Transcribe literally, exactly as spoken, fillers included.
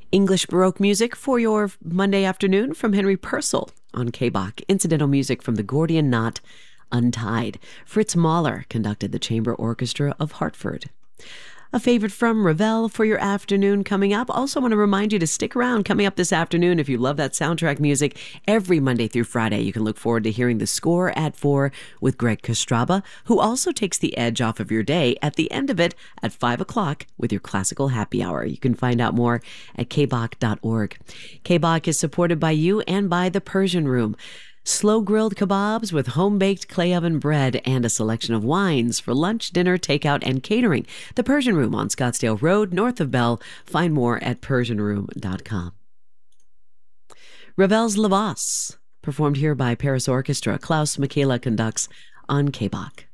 English Baroque music for your Monday afternoon from Henry Purcell on K B O C. Incidental music from the Gordian Knot, Untied. Fritz Mahler conducted the Chamber Orchestra of Hartford. A favorite from Ravel for your afternoon coming up. Also want to remind you to stick around coming up this afternoon if you love that soundtrack music. Every Monday through Friday, you can look forward to hearing the score at four with Greg Kostraba, who also takes the edge off of your day at the end of it at five o'clock with your classical happy hour. You can find out more at k b o c dot org. K B O C is supported by you and by the Persian Room. Slow-grilled kebabs with home-baked clay oven bread and a selection of wines for lunch, dinner, takeout, and catering. The Persian Room on Scottsdale Road, north of Bell. Find more at persian room dot com. Ravel's La Bosse, performed here by Paris Orchestra. Klaus Michaela conducts on K B O C.